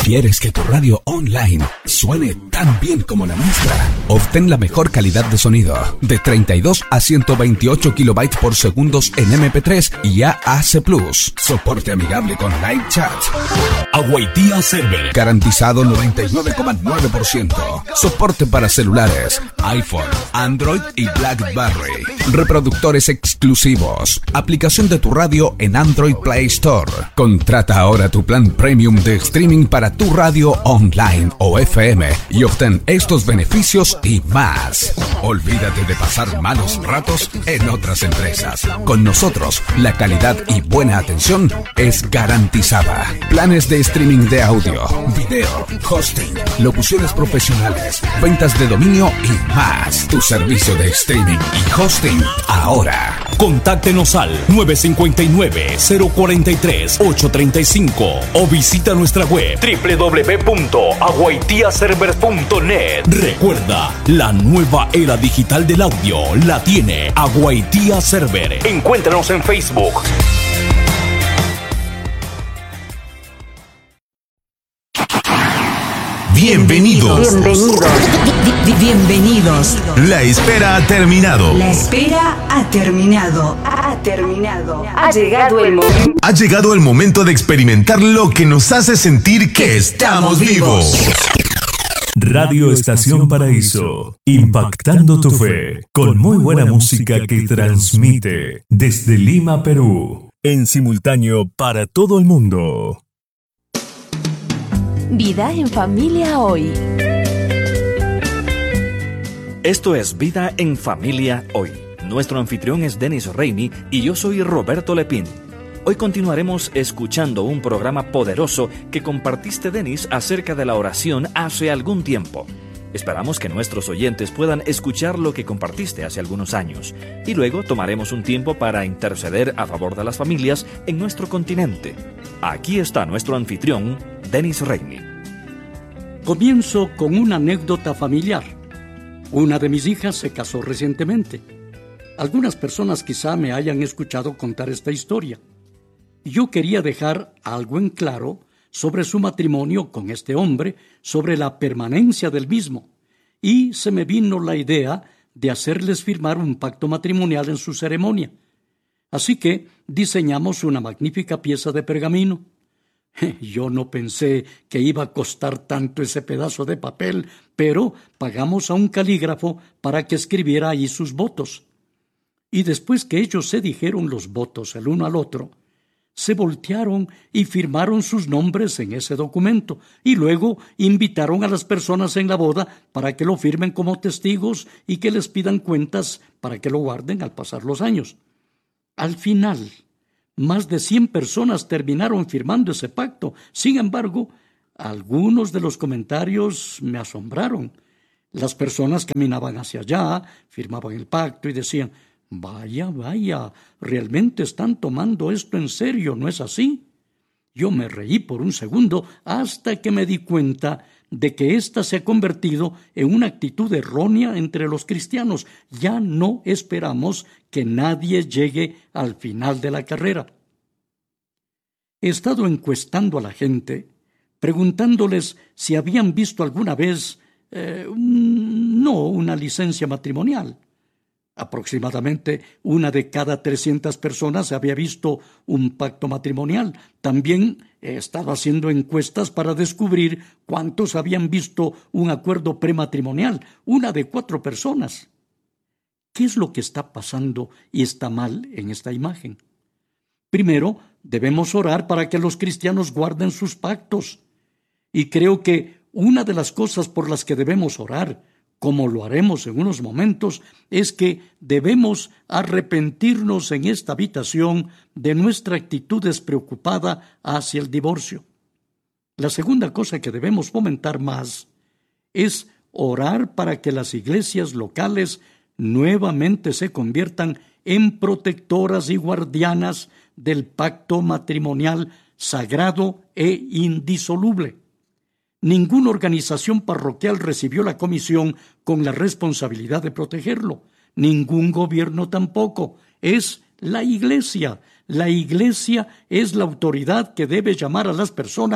¿Quieres que tu radio online suene tan bien como la nuestra? Obtén la mejor calidad de sonido, de 32 a 128 kilobytes por segundos en MP3 y AAC+. Soporte amigable con live chat. Aguaitía Server. Garantizado 99,9%. Soporte para celulares, iPhone, Android y BlackBerry. Reproductores exclusivos. Aplicación de tu radio en Android Play Store. Contrata ahora tu plan premium de streaming para tu radio online o FM y obtén estos beneficios y más. Olvídate de pasar malos ratos en otras empresas. Con nosotros, la calidad y buena atención es garantizada. Planes de streaming de audio, video, hosting, locuciones profesionales, ventas de dominio y más. Tu servicio de streaming y hosting ahora. Contáctenos al 959-043-835 o visita nuestra web www.aguaitiaserver.net. Recuerda, la nueva era digital del audio la tiene Aguaitía Server. Encuéntranos en Facebook. Bienvenidos. Bienvenidos. La espera ha terminado. La espera ha terminado. Ha llegado el momento. Ha llegado el momento de experimentar lo que nos hace sentir que estamos vivos. Radio Estación Paraíso, impactando tu fe, con muy buena música que transmite desde Lima, Perú, en simultáneo para todo el mundo. Vida en Familia Hoy. Esto es Vida en Familia Hoy. Nuestro anfitrión es Denis Reini y yo soy Roberto Lepín. Hoy continuaremos escuchando un programa poderoso que compartiste, Denis, acerca de la oración hace algún tiempo. Esperamos que nuestros oyentes puedan escuchar lo que compartiste hace algunos años y luego tomaremos un tiempo para interceder a favor de las familias en nuestro continente. Aquí está nuestro anfitrión, Denis Reini. Comienzo con una anécdota familiar. Una de mis hijas se casó recientemente. Algunas personas quizá me hayan escuchado contar esta historia. Yo quería dejar algo en claro sobre su matrimonio con este hombre, sobre la permanencia del mismo, y se me vino la idea de hacerles firmar un pacto matrimonial en su ceremonia. Así que diseñamos una magnífica pieza de pergamino. Yo no pensé que iba a costar tanto ese pedazo de papel, pero pagamos a un calígrafo para que escribiera ahí sus votos. Y después que ellos se dijeron los votos el uno al otro, se voltearon y firmaron sus nombres en ese documento, y luego invitaron a las personas en la boda para que lo firmen como testigos y que les pidan cuentas para que lo guarden al pasar los años. Al final, más de 100 personas terminaron firmando ese pacto. Sin embargo, algunos de los comentarios me asombraron. Las personas caminaban hacia allá, firmaban el pacto y decían: Vaya, realmente están tomando esto en serio, ¿no es así? Yo me reí por un segundo hasta que me di cuenta de que ésta se ha convertido en una actitud errónea entre los cristianos. Ya no esperamos que nadie llegue al final de la carrera. He estado encuestando a la gente, preguntándoles si habían visto alguna vez, una licencia matrimonial. Aproximadamente 1 de cada 300 personas había visto un pacto matrimonial. También he estado haciendo encuestas para descubrir cuántos habían visto un acuerdo prematrimonial. 1 de 4 personas. ¿Qué es lo que está pasando y está mal en esta imagen? Primero, debemos orar para que los cristianos guarden sus pactos. Y creo que una de las cosas por las que debemos orar, como lo haremos en unos momentos, es que debemos arrepentirnos en esta habitación de nuestra actitud despreocupada hacia el divorcio. La segunda cosa que debemos fomentar más es orar para que las iglesias locales nuevamente se conviertan en protectoras y guardianas del pacto matrimonial sagrado e indisoluble. Ninguna organización parroquial recibió la comisión con la responsabilidad de protegerlo. Ningún gobierno tampoco. Es la Iglesia. La Iglesia es la autoridad que debe llamar a las personas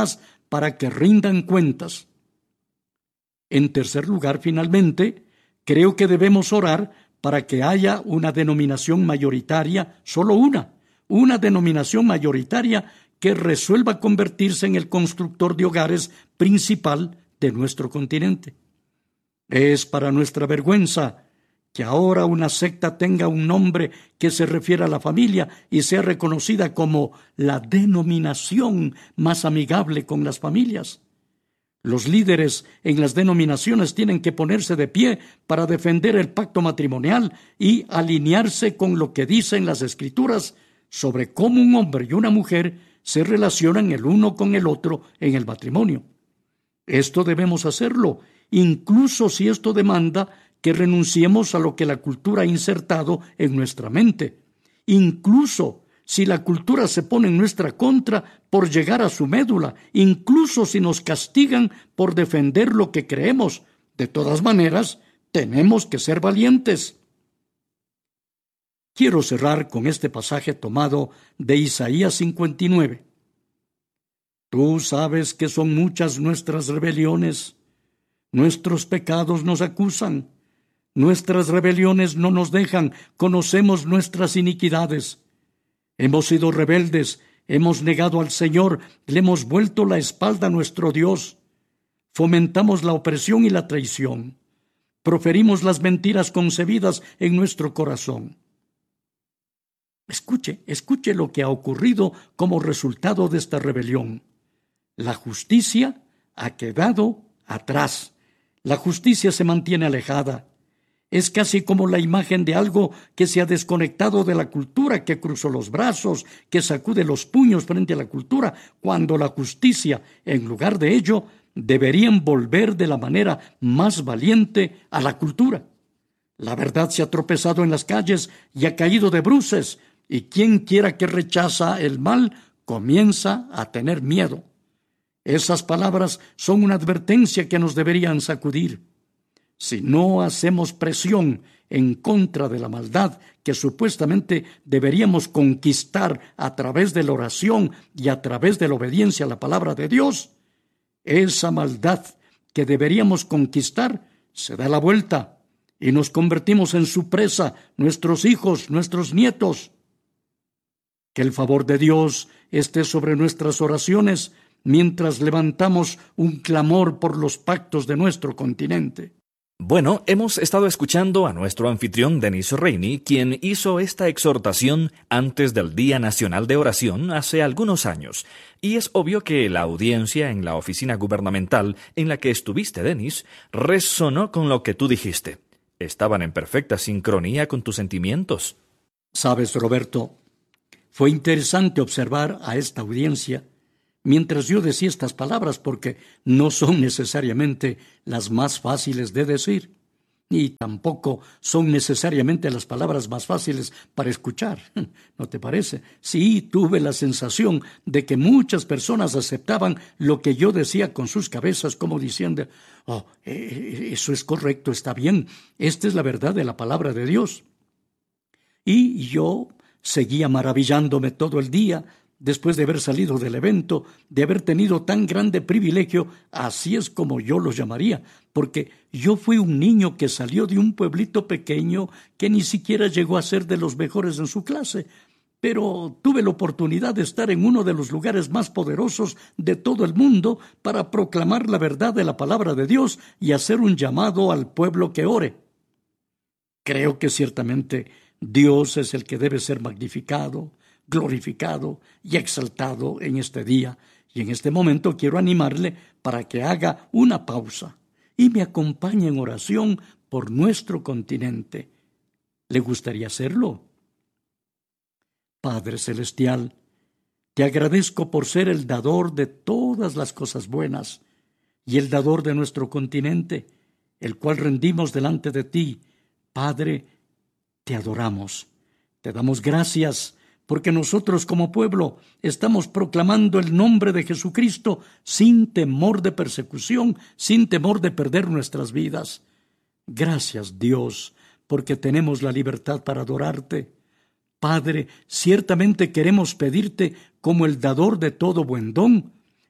para que rindan cuentas. En tercer lugar, finalmente, creo que debemos orar para que haya una denominación mayoritaria, solo una denominación mayoritaria que resuelva convertirse en el constructor de hogares principal de nuestro continente. Es para nuestra vergüenza que ahora una secta tenga un nombre que se refiere a la familia y sea reconocida como la denominación más amigable con las familias. Los líderes en las denominaciones tienen que ponerse de pie para defender el pacto matrimonial y alinearse con lo que dicen las Escrituras sobre cómo un hombre y una mujer se relacionan el uno con el otro en el matrimonio. Esto debemos hacerlo, incluso si esto demanda que renunciemos a lo que la cultura ha insertado en nuestra mente, incluso si la cultura se pone en nuestra contra por llegar a su médula, incluso si nos castigan por defender lo que creemos. De todas maneras, tenemos que ser valientes. Quiero cerrar con este pasaje tomado de Isaías 59. Tú sabes que son muchas nuestras rebeliones. Nuestros pecados nos acusan. Nuestras rebeliones no nos dejan. Conocemos nuestras iniquidades. Hemos sido rebeldes, hemos negado al Señor, le hemos vuelto la espalda a nuestro Dios. Fomentamos la opresión y la traición. Proferimos las mentiras concebidas en nuestro corazón. Escuche lo que ha ocurrido como resultado de esta rebelión. La justicia ha quedado atrás. La justicia se mantiene alejada. Es casi como la imagen de algo que se ha desconectado de la cultura, que cruzó los brazos, que sacude los puños frente a la cultura, cuando la justicia, en lugar de ello, deberían volver de la manera más valiente a la cultura. La verdad se ha tropezado en las calles y ha caído de bruces, y quien quiera que rechaza el mal comienza a tener miedo. Esas palabras son una advertencia que nos deberían sacudir. Si no hacemos presión en contra de la maldad que supuestamente deberíamos conquistar a través de la oración y a través de la obediencia a la palabra de Dios, esa maldad que deberíamos conquistar se da la vuelta y nos convertimos en su presa, nuestros hijos, nuestros nietos. Que el favor de Dios esté sobre nuestras oraciones mientras levantamos un clamor por los pactos de nuestro continente. Bueno, hemos estado escuchando a nuestro anfitrión Denis Reini, quien hizo esta exhortación antes del Día Nacional de Oración hace algunos años. Y es obvio que la audiencia en la oficina gubernamental en la que estuviste, Denis, resonó con lo que tú dijiste. Estaban en perfecta sincronía con tus sentimientos. Sabes, Roberto, fue interesante observar a esta audiencia mientras yo decía estas palabras, porque no son necesariamente las más fáciles de decir, y tampoco son necesariamente las palabras más fáciles para escuchar. ¿No te parece? Sí, tuve la sensación de que muchas personas aceptaban lo que yo decía con sus cabezas, como diciendo, eso es correcto, está bien, esta es la verdad de la palabra de Dios. Y yo seguía maravillándome todo el día, después de haber salido del evento, de haber tenido tan grande privilegio, así es como yo lo llamaría, porque yo fui un niño que salió de un pueblito pequeño que ni siquiera llegó a ser de los mejores en su clase, pero tuve la oportunidad de estar en uno de los lugares más poderosos de todo el mundo para proclamar la verdad de la palabra de Dios y hacer un llamado al pueblo que ore. Creo que ciertamente Dios es el que debe ser magnificado, glorificado y exaltado en este día. Y en este momento quiero animarle para que haga una pausa y me acompañe en oración por nuestro continente. ¿Le gustaría hacerlo? Padre Celestial, te agradezco por ser el dador de todas las cosas buenas y el dador de nuestro continente, el cual rendimos delante de ti. Padre, te adoramos, te damos gracias, porque nosotros como pueblo estamos proclamando el nombre de Jesucristo sin temor de persecución, sin temor de perder nuestras vidas. Gracias, Dios, porque tenemos la libertad para adorarte. Padre, ciertamente queremos pedirte, como el dador de todo buen don,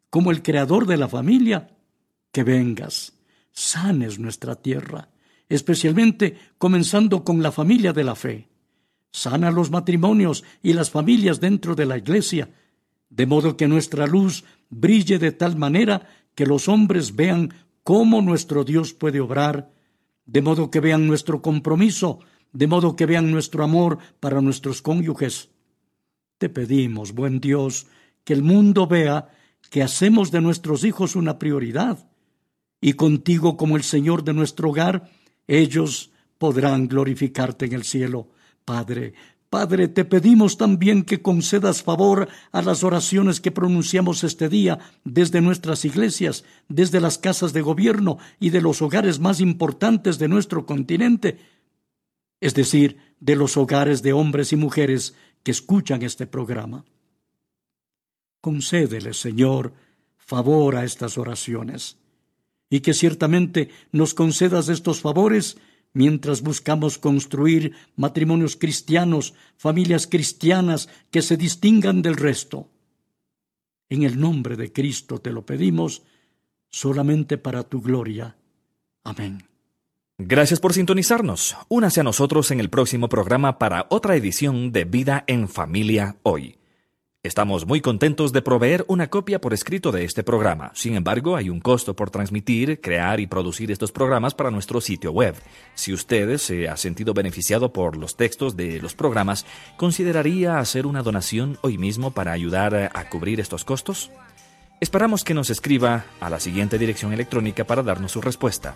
como el creador de la familia, que vengas, sanes nuestra tierra, especialmente comenzando con la familia de la fe. Sana los matrimonios y las familias dentro de la iglesia, de modo que nuestra luz brille de tal manera que los hombres vean cómo nuestro Dios puede obrar, de modo que vean nuestro compromiso, de modo que vean nuestro amor para nuestros cónyuges. Te pedimos, buen Dios, que el mundo vea que hacemos de nuestros hijos una prioridad, y contigo como el Señor de nuestro hogar, ellos podrán glorificarte en el cielo. Padre, te pedimos también que concedas favor a las oraciones que pronunciamos este día desde nuestras iglesias, desde las casas de gobierno y de los hogares más importantes de nuestro continente, es decir, de los hogares de hombres y mujeres que escuchan este programa. Concédele, Señor, favor a estas oraciones, y que ciertamente nos concedas estos favores mientras buscamos construir matrimonios cristianos, familias cristianas que se distingan del resto. En el nombre de Cristo te lo pedimos, solamente para tu gloria. Amén. Gracias por sintonizarnos. Únase a nosotros en el próximo programa para otra edición de Vida en Familia Hoy. Estamos muy contentos de proveer una copia por escrito de este programa. Sin embargo, hay un costo por transmitir, crear y producir estos programas para nuestro sitio web. Si usted se ha sentido beneficiado por los textos de los programas, ¿consideraría hacer una donación hoy mismo para ayudar a cubrir estos costos? Esperamos que nos escriba a la siguiente dirección electrónica para darnos su respuesta.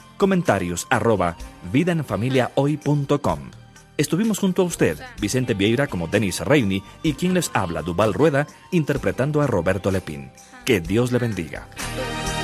comentarios@vidaenfamiliahoy.com. Estuvimos junto a usted, Vicente Vieira como Denis Reini, y quien les habla, Duval Rueda, interpretando a Roberto Lepín. Que Dios le bendiga.